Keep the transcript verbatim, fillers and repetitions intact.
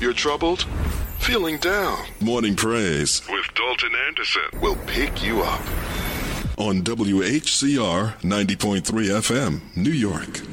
You're troubled? Feeling down? Morning Praise with Dalton Anderson will pick you up on W H C R ninety point three F M, New York.